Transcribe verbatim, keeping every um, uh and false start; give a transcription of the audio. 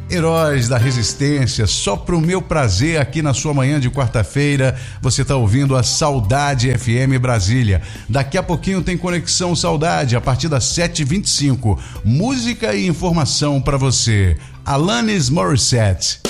Heróis da Resistência, só pro meu prazer aqui na sua manhã de quarta-feira, você tá ouvindo a Saudade F M Brasília. Daqui a pouquinho tem Conexão Saudade, a partir das sete e vinte e cinco. Música e informação pra você. Alanis Morissette.